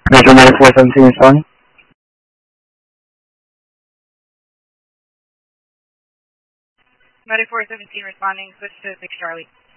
Metro 9417 responding. Medic 417 responding, switch to 6 Charlie.